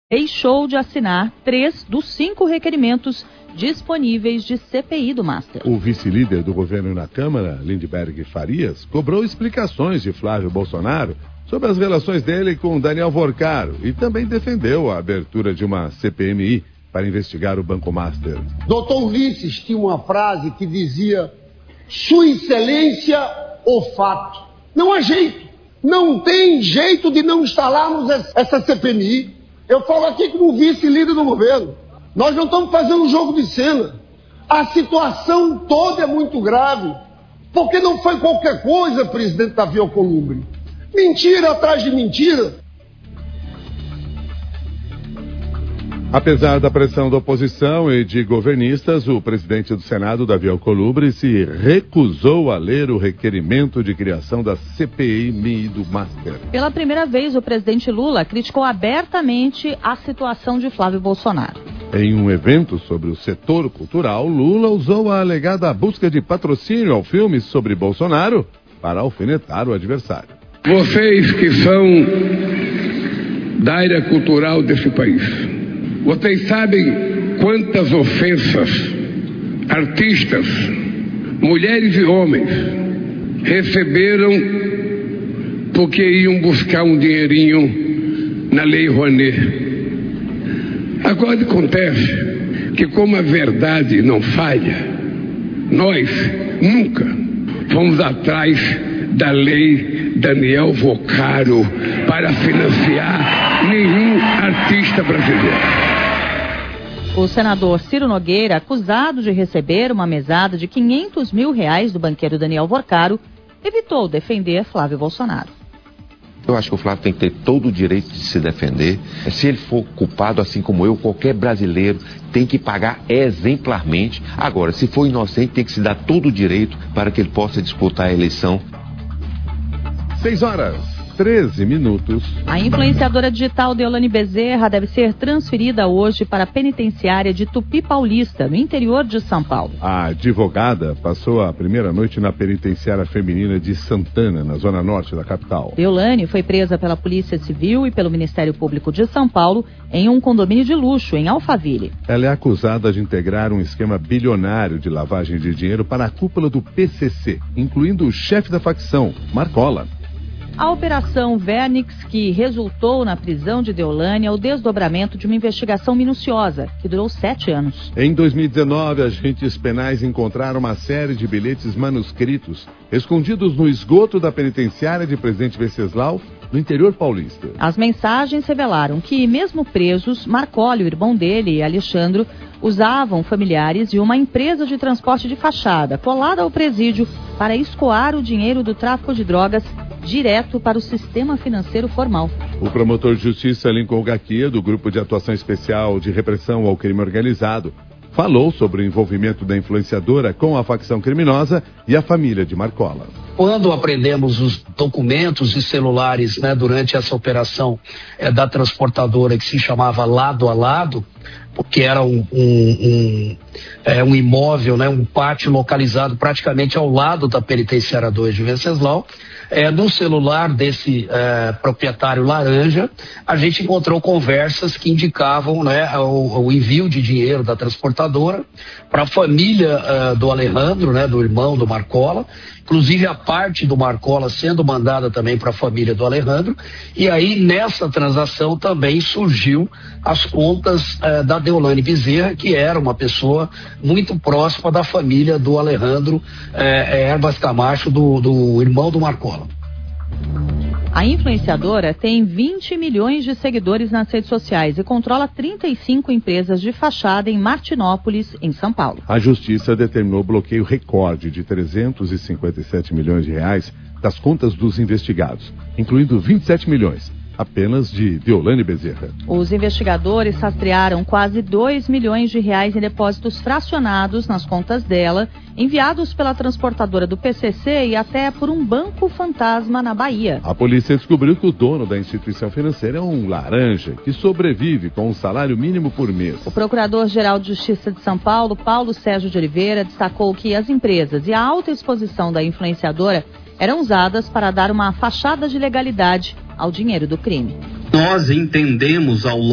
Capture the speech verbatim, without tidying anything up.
deixou de assinar três dos cinco requerimentos disponíveis de C P I do Master. O vice-líder do governo na Câmara, Lindbergh Farias, cobrou explicações de Flávio Bolsonaro sobre as relações dele com Daniel Vorcaro e também defendeu a abertura de uma C P M I para investigar o Banco Master. doutor Ulisses tinha uma frase que dizia: Sua Excelência, o fato. Não há jeito. Não tem jeito de não instalarmos essa C P M I. Eu falo aqui como vice-líder do governo. Nós não estamos fazendo um jogo de cena. A situação toda é muito grave. Porque não foi qualquer coisa, presidente Davi Alcolumbre. Mentira atrás de mentira. Apesar da pressão da oposição e de governistas, o presidente do Senado, Davi Alcolumbre, se recusou a ler o requerimento de criação da C P M I do Master. Pela primeira vez, o presidente Lula criticou abertamente a situação de Flávio Bolsonaro. Em um evento sobre o setor cultural, Lula usou a alegada busca de patrocínio ao filme sobre Bolsonaro para alfinetar o adversário. Vocês que são da área cultural desse país, vocês sabem quantas ofensas artistas, mulheres e homens, receberam porque iam buscar um dinheirinho na Lei Rouanet. Agora acontece que, como a verdade não falha, nós nunca fomos atrás da Lei Daniel Vorcaro para financiar nenhum artista brasileiro. O senador Ciro Nogueira, acusado de receber uma mesada de quinhentos mil reais do banqueiro Daniel Vorcaro, evitou defender Flávio Bolsonaro. Eu acho que o Flávio tem que ter todo o direito de se defender. Se ele for culpado, assim como eu, qualquer brasileiro tem que pagar exemplarmente. Agora, se for inocente, tem que se dar todo o direito para que ele possa disputar a eleição. seis horas, treze minutos. A influenciadora digital Deolane Bezerra deve ser transferida hoje para a penitenciária de Tupi Paulista, no interior de São Paulo. A advogada passou a primeira noite na penitenciária feminina de Santana, na zona norte da capital. Deolane foi presa pela Polícia Civil e pelo Ministério Público de São Paulo em um condomínio de luxo, em Alphaville. Ela é acusada de integrar um esquema bilionário de lavagem de dinheiro para a cúpula do P C C, incluindo o chefe da facção, Marcola. A Operação Vernix, que resultou na prisão de Deolane, é o desdobramento de uma investigação minuciosa, que durou sete anos. Em dois mil e dezenove, agentes penais encontraram uma série de bilhetes manuscritos escondidos no esgoto da penitenciária de Presidente Venceslau, no interior paulista. As mensagens revelaram que, mesmo presos, Marcola, o irmão dele e Alexandro, usavam familiares de uma empresa de transporte de fachada, colada ao presídio, para escoar o dinheiro do tráfico de drogas direto para o sistema financeiro formal. O promotor de justiça Lincoln Gaquia, do Grupo de Atuação Especial de Repressão ao Crime Organizado, falou sobre o envolvimento da influenciadora com a facção criminosa e a família de Marcola. Quando apreendemos os documentos e celulares, né, durante essa operação é, da transportadora que se chamava Lado a Lado, porque era um, um, um, é, um imóvel, né, um pátio localizado praticamente ao lado da penitenciária dois de Venceslau, é, no celular desse é, proprietário laranja, a gente encontrou conversas que indicavam, né, o, o envio de dinheiro da transportadora para a família é, do Alejandro, né, do irmão do Marcola, inclusive a parte do Marcola sendo mandada também para a família do Alejandro, e aí nessa transação também surgiu as contas eh, da Deolane Bezerra, que era uma pessoa muito próxima da família do Alejandro eh, Herbas Camacho, do, do irmão do Marcola. A influenciadora tem vinte milhões de seguidores nas redes sociais e controla trinta e cinco empresas de fachada em Martinópolis, em São Paulo. A Justiça determinou bloqueio recorde de trezentos e cinquenta e sete milhões de reais das contas dos investigados, incluindo vinte e sete milhões apenas de Deolane Bezerra. Os investigadores rastrearam quase dois milhões de reais em depósitos fracionados nas contas dela, enviados pela transportadora do P C C e até por um banco fantasma na Bahia. A polícia descobriu que o dono da instituição financeira é um laranja que sobrevive com um salário mínimo por mês. O Procurador-Geral de Justiça de São Paulo, Paulo Sérgio de Oliveira, destacou que as empresas e a alta exposição da influenciadora eram usadas para dar uma fachada de legalidade ao dinheiro do crime. Nós entendemos ao longo